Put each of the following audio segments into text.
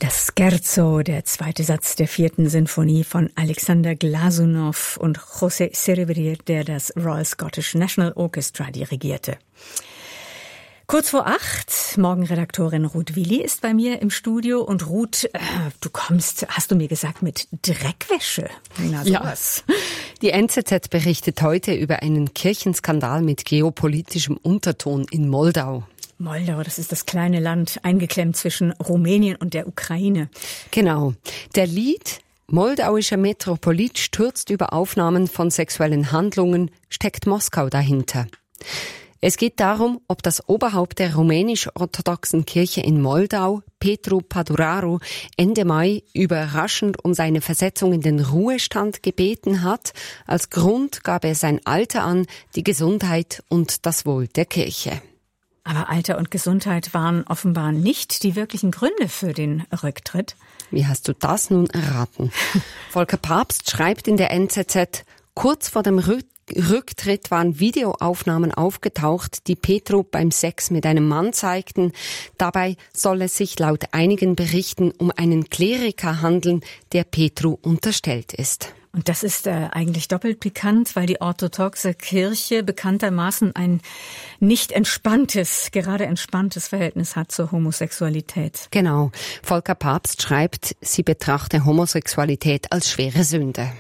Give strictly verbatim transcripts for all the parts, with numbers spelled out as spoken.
Das Scherzo, der zweite Satz der vierten Sinfonie von Alexander Glasunow und José Cerebrier, der das Royal Scottish National Orchestra dirigierte. Kurz vor acht, Morgenredaktorin Ruth Willi ist bei mir im Studio. Und Ruth, äh, du kommst, hast du mir gesagt, mit Dreckwäsche. Na, sowas. Ja. Die N Z Z berichtet heute über einen Kirchenskandal mit geopolitischem Unterton in Moldau. Moldau, das ist das kleine Land, eingeklemmt zwischen Rumänien und der Ukraine. Genau. Der Lied Moldauischer Metropolit stürzt über Aufnahmen von sexuellen Handlungen, steckt Moskau dahinter. Es geht darum, ob das Oberhaupt der rumänisch-orthodoxen Kirche in Moldau, Petru Paduraru, Ende Mai überraschend um seine Versetzung in den Ruhestand gebeten hat. Als Grund gab er sein Alter an, die Gesundheit und das Wohl der Kirche. Aber Alter und Gesundheit waren offenbar nicht die wirklichen Gründe für den Rücktritt. Wie hast du das nun erraten? Volker Papst schreibt in der N Z Z, kurz vor dem Rücktritt Rücktritt waren Videoaufnahmen aufgetaucht, die Petru beim Sex mit einem Mann zeigten. Dabei soll es sich laut einigen Berichten um einen Kleriker handeln, der Petru unterstellt ist. Und das ist äh, eigentlich doppelt pikant, weil die orthodoxe Kirche bekanntermaßen ein nicht entspanntes, gerade entspanntes Verhältnis hat zur Homosexualität. Genau. Volker Papst schreibt, sie betrachte Homosexualität als schwere Sünde.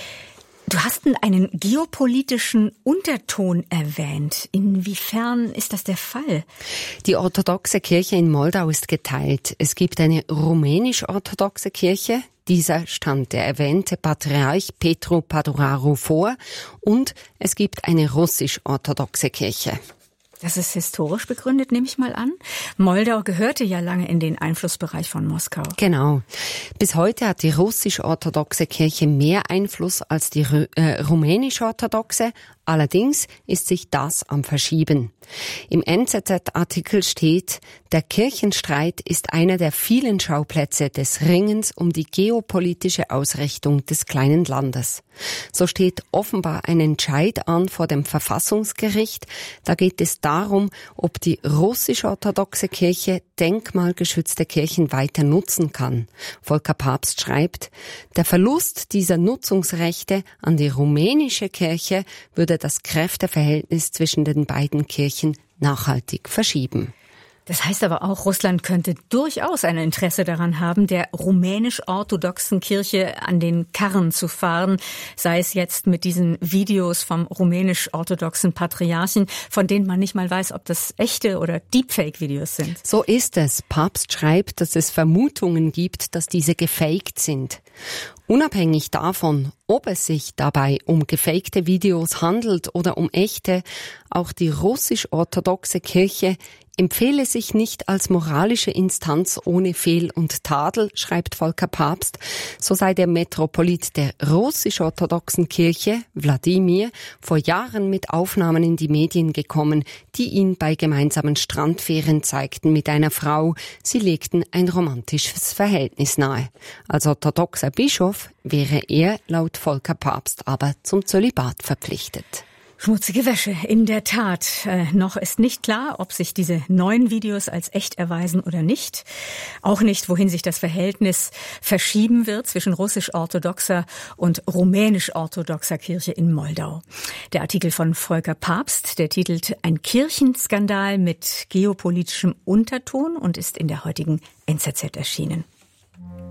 Du hast einen geopolitischen Unterton erwähnt. Inwiefern ist das der Fall? Die orthodoxe Kirche in Moldau ist geteilt. Es gibt eine rumänisch-orthodoxe Kirche. Dieser stand der erwähnte Patriarch Petru Paduraru vor. Und es gibt eine russisch-orthodoxe Kirche. Das ist historisch begründet, nehme ich mal an. Moldau gehörte ja lange in den Einflussbereich von Moskau. Genau. Bis heute hat die russisch-orthodoxe Kirche mehr Einfluss als die äh, rumänisch-orthodoxe. Allerdings ist sich das am Verschieben. Im N Z Z-Artikel steht, der Kirchenstreit ist einer der vielen Schauplätze des Ringens um die geopolitische Ausrichtung des kleinen Landes. So steht offenbar ein Entscheid an vor dem Verfassungsgericht. Da geht es darum, ob die russisch-orthodoxe Kirche denkmalgeschützte Kirchen weiter nutzen kann. Volker Papst schreibt, der Verlust dieser Nutzungsrechte an die rumänische Kirche würde das Kräfteverhältnis zwischen den beiden Kirchen nachhaltig verschieben. Das heißt aber auch, Russland könnte durchaus ein Interesse daran haben, der rumänisch-orthodoxen Kirche an den Karren zu fahren, sei es jetzt mit diesen Videos vom rumänisch-orthodoxen Patriarchen, von denen man nicht mal weiß, ob das echte oder Deepfake-Videos sind. So ist es. Papst schreibt, dass es Vermutungen gibt, dass diese gefaked sind. Unabhängig davon, ob es sich dabei um gefakte Videos handelt oder um echte, auch die russisch-orthodoxe Kirche empfehle sich nicht als moralische Instanz ohne Fehl und Tadel, schreibt Volker Papst. So sei der Metropolit der russisch-orthodoxen Kirche, Wladimir, vor Jahren mit Aufnahmen in die Medien gekommen, die ihn bei gemeinsamen Strandferien zeigten mit einer Frau. Sie legten ein romantisches Verhältnis nahe. Als orthodoxer Bischof wäre er laut Volker Papst aber zum Zölibat verpflichtet. Schmutzige Wäsche, in der Tat. Äh, noch ist nicht klar, ob sich diese neuen Videos als echt erweisen oder nicht. Auch nicht, wohin sich das Verhältnis verschieben wird zwischen russisch-orthodoxer und rumänisch-orthodoxer Kirche in Moldau. Der Artikel von Volker Papst, der titelt Ein Kirchenskandal mit geopolitischem Unterton und ist in der heutigen N Z Z erschienen.